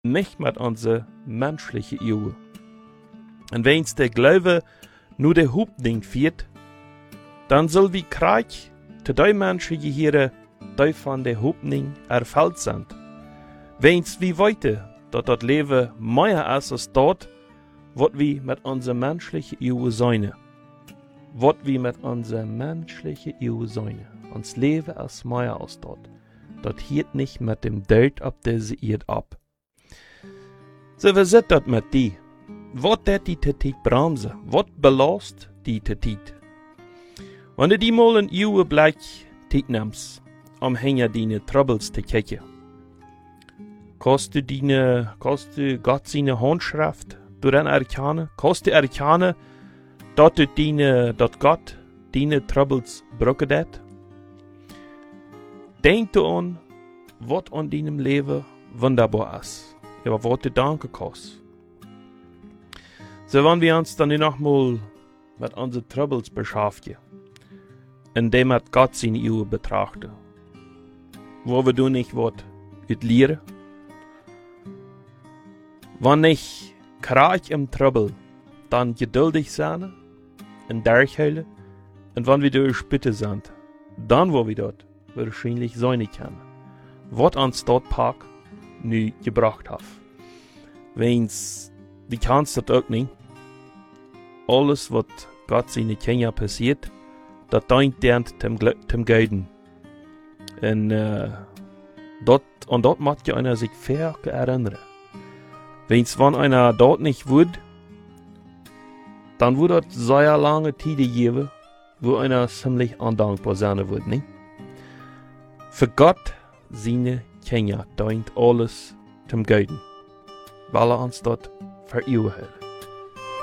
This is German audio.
nicht mit unserer menschlichen Ehe. Und wenn's der Glaube nur der Hauptding wird, dann soll wie Krieg zu den Menschen hier, die von der Hauptding erfüllt sind. Wenn's wie weiter, dass das Leben mehr ist als dort, was wir mit unserer menschlichen Ehe sein. Was wir mit unserer menschlichen Ehe sein. Uns Leben ist mehr als dort. Das hielt nicht mit dem Geld ab dieser Erde ab. So, wie sieht das mit die? Was tät die Zeit bremsen? Was belast die Zeit? Wenn du die mal in Ehe bleich Zeit nimmst, hinter deine Troubles zu kicken, kannst du Gott seine Handschrift durch erkennen? Kannst du erkennen, dass Gott deine Troubles brücken hat? Denk du an, was an deinem Leben wunderbar ist. Ja, was du danken kannst. So, wenn wir uns dann noch mal mit unseren Troubles beschäftigen, indem wir Gott seine Ehe betrachten, wo wir du nicht was lernen. Wenn ich Krieg im Trouble, dann geduldig sein, und durchhalten, und wenn wir durch Bitte sind, dann wo wir dort wahrscheinlich sein können, was uns dort Park nu gebracht hat. Wenn's die kannst das auch nicht. Alles, was Gott seine Kinder passiert, das dient dem Geiden. Und dort macht ja einer sich fair erinnern. Wenn einer dort nicht wird, dann wird das sehr lange Zeit geben, wo einer ziemlich undankbar sein wird, nicht? Für Gott seine Kinder dient alles zum Geiden, weil uns dort verübt hat.